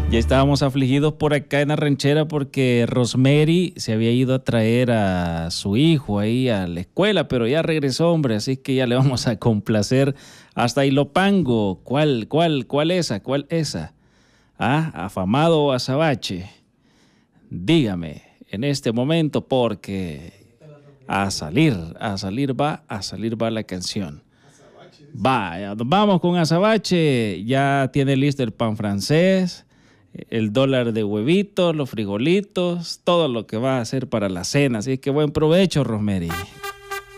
Ya estábamos afligidos por acá en la ranchera porque Rosemary se había ido a traer a su hijo ahí a la escuela, pero ya regresó, hombre, así que ya le vamos a complacer hasta Ilopango. ¿Cuál esa? ¿Cuál esa? Ah, Afamado o Azabache. Dígame en este momento porque a salir va la canción. Vaya, vamos con Azabache. Ya tiene listo el pan francés, el dólar de huevitos, los frijolitos, todo lo que va a hacer para la cena. Así que buen provecho, Rosemary.